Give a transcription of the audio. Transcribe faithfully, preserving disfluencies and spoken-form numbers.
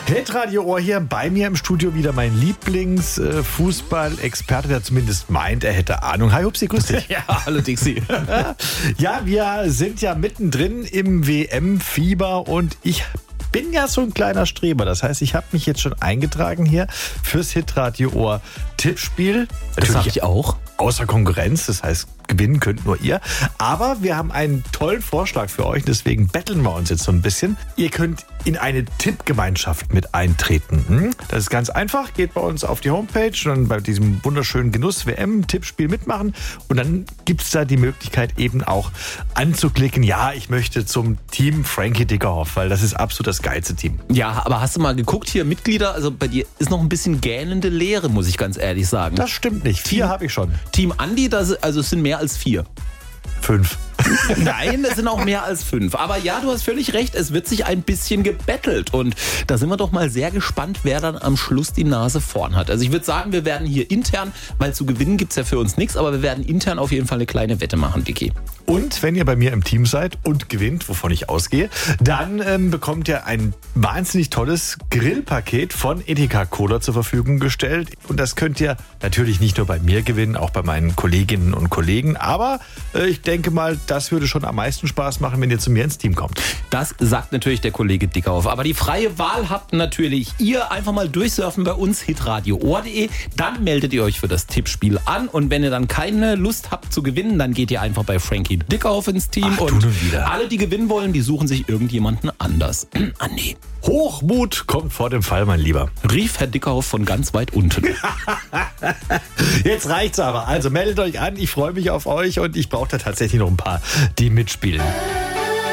Hitradio Ohr hier, bei mir im Studio wieder mein Lieblingsfußball-Experte, der zumindest meint, er hätte Ahnung. Hi Hupsi, grüß dich. Ja, hallo Dixie. Ja, wir sind ja mittendrin im W M-Fieber und ich bin ja so ein kleiner Streber. Das heißt, ich habe mich jetzt schon eingetragen hier fürs Hitradio Ohr Tippspiel. Das habe ich auch. Außer Konkurrenz, das heißt, gewinnen könnt nur ihr. Aber wir haben einen tollen Vorschlag für euch, deswegen betteln wir uns jetzt so ein bisschen. Ihr könnt in eine Tippgemeinschaft mit eintreten. Das ist ganz einfach, geht bei uns auf die Homepage und dann bei diesem wunderschönen Genuss W M-Tippspiel mitmachen. Und dann gibt es da die Möglichkeit eben auch anzuklicken, ja, ich möchte zum Team Frankie Dickerhoff, weil das ist absolut das geilste Team. Ja, aber hast du mal geguckt hier, Mitglieder, also bei dir ist noch ein bisschen gähnende Leere, muss ich ganz ehrlich sagen. Das stimmt nicht, vier habe ich schon. Team Andi, das, also es sind mehr als vier. Fünf. Nein, es sind auch mehr als fünf. Aber ja, du hast völlig recht, es wird sich ein bisschen gebettelt. Und da sind wir doch mal sehr gespannt, wer dann am Schluss die Nase vorn hat. Also ich würde sagen, wir werden hier intern, weil zu gewinnen gibt es ja für uns nichts, aber wir werden intern auf jeden Fall eine kleine Wette machen, Vicky. Und wenn ihr bei mir im Team seid und gewinnt, wovon ich ausgehe, dann ähm, bekommt ihr ein wahnsinnig tolles Grillpaket von Edeka Cola zur Verfügung gestellt. Und das könnt ihr natürlich nicht nur bei mir gewinnen, auch bei meinen Kolleginnen und Kollegen. Aber äh, ich denke mal, das würde schon am meisten Spaß machen, wenn ihr zu mir ins Team kommt. Das sagt natürlich der Kollege Dickerhoff. Aber die freie Wahl habt natürlich ihr. Einfach mal durchsurfen bei uns, hitradio ohr punkt de. Dann meldet ihr euch für das Tippspiel an. Und wenn ihr dann keine Lust habt zu gewinnen, dann geht ihr einfach bei Frankie Dickerhoff ins Team. Ach, und wieder. alle, die gewinnen wollen, die suchen sich irgendjemanden anders. Andi. Hochmut kommt vor dem Fall, mein Lieber. Rief Herr Dickerhoff von ganz weit unten. Jetzt reicht's aber. Also meldet euch an, ich freue mich auf euch und ich brauche da tatsächlich noch ein paar, die mitspielen.